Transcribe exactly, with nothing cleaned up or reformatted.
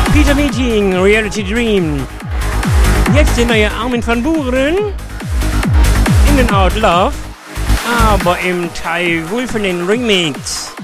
Peter Meeting, Reality Dream. Jetzt der neue Armin van Buuren. In and Out Love. Aber im Thai Wolfenen Remix.